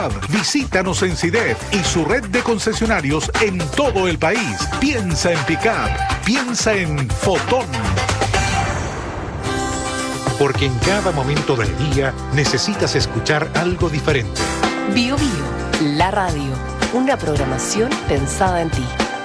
Visítanos en CIDEF y su red de concesionarios en todo el país. Piensa en pick-up, piensa en Fotón. Porque en cada momento del día necesitas escuchar algo diferente. Bio Bio, la radio, una programación pensada en ti.